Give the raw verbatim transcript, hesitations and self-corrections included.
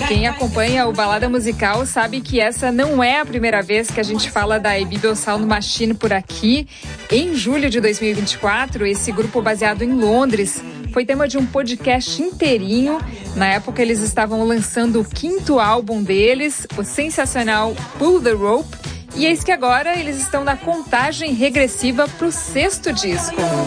Quem acompanha o Balada Musical sabe que essa não é a primeira vez que a gente fala da Ibibo Sound Machine por aqui. Em julho de dois mil e vinte e quatro, esse grupo baseado em Londres foi tema de um podcast inteirinho. Na época, eles estavam lançando o quinto álbum deles, o sensacional Pull the Rope. E eis que agora eles estão na contagem regressiva para o sexto disco.